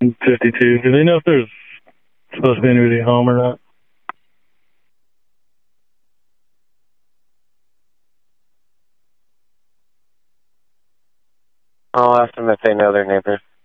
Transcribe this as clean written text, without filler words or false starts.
52. Do they know if there's supposed to be anybody home or not? I'll ask them if they know their neighbors.